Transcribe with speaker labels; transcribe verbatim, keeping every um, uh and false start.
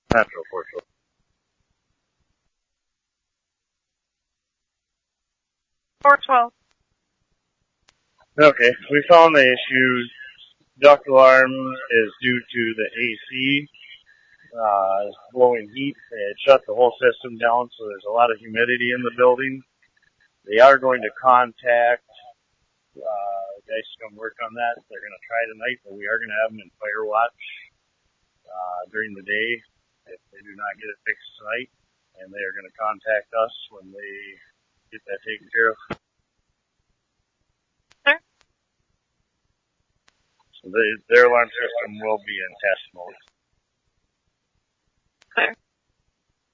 Speaker 1: Metro Portugal.
Speaker 2: four twelve.
Speaker 1: Okay, we found the issue. Duct alarm is due to the A C uh, blowing heat. It shut the whole system down, so there's a lot of humidity in the building. They are going to contact uh, guys to come work on that. They're going to try tonight, but we are going to have them in fire watch uh, during the day if they do not get it fixed tonight, and they are going to contact us when they get that taken care of.
Speaker 2: Sure.
Speaker 1: So they, their alarm system will be in test mode.
Speaker 2: Clear.